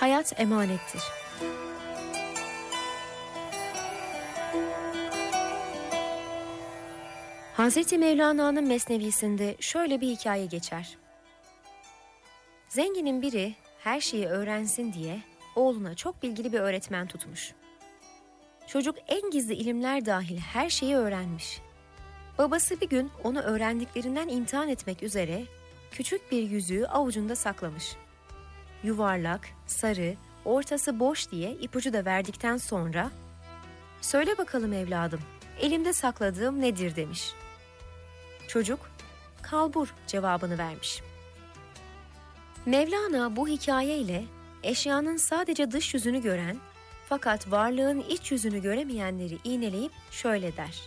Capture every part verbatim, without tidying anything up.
Hayat emanettir. Hazreti Mevlana'nın Mesnevisinde şöyle bir hikaye geçer. Zenginin biri her şeyi öğrensin diye oğluna çok bilgili bir öğretmen tutmuş. Çocuk en gizli ilimler dahil her şeyi öğrenmiş. Babası bir gün onu öğrendiklerinden imtihan etmek üzere küçük bir yüzüğü avucunda saklamış. Yuvarlak, sarı, ortası boş diye ipucu da verdikten sonra "Söyle bakalım evladım, elimde sakladığım nedir?" demiş. Çocuk, "Kalbur" cevabını vermiş. Mevlana bu hikayeyle eşyanın sadece dış yüzünü gören fakat varlığın iç yüzünü göremeyenleri iğneleyip şöyle der.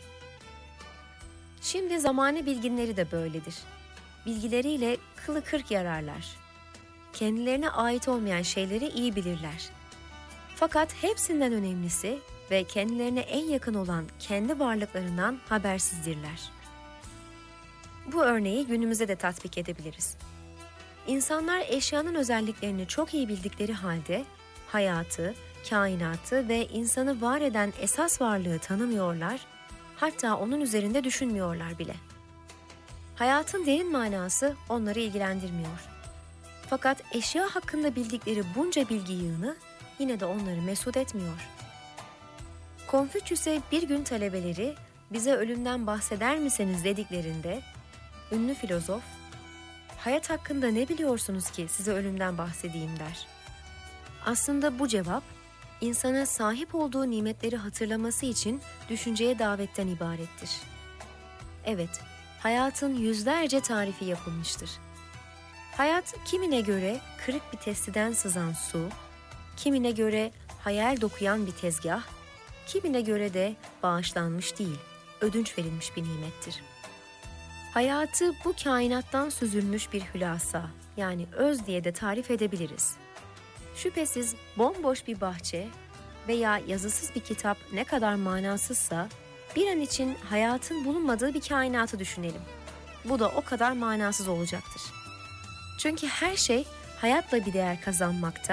Şimdi zamane bilginleri de böyledir. Bilgileriyle kılı kırk yararlar. Kendilerine ait olmayan şeyleri iyi bilirler. Fakat hepsinden önemlisi ve kendilerine en yakın olan kendi varlıklarından habersizdirler. Bu örneği günümüze de tatbik edebiliriz. İnsanlar eşyanın özelliklerini çok iyi bildikleri halde hayatı, kainatı ve insanı var eden esas varlığı tanımıyorlar, hatta onun üzerinde düşünmüyorlar bile. Hayatın derin manası onları ilgilendirmiyor. Fakat eşya hakkında bildikleri bunca bilgi yığını yine de onları mesut etmiyor. Konfüçyüs'e bir gün talebeleri "Bize ölümden bahseder misiniz?" dediklerinde ünlü filozof, "Hayat hakkında ne biliyorsunuz ki size ölümden bahsedeyim?" der. Aslında bu cevap, insana sahip olduğu nimetleri hatırlaması için düşünceye davetten ibarettir. Evet, hayatın yüzlerce tarifi yapılmıştır. Hayat kimine göre kırık bir testiden sızan su, kimine göre hayal dokuyan bir tezgah, kimine göre de bağışlanmış değil, ödünç verilmiş bir nimettir. Hayatı bu kainattan süzülmüş bir hülasa, yani öz diye de tarif edebiliriz. Şüphesiz bomboş bir bahçe veya yazısız bir kitap ne kadar manasızsa, bir an için hayatın bulunmadığı bir kainatı düşünelim. Bu da o kadar manasız olacaktır. Çünkü her şey hayatla bir değer kazanmakta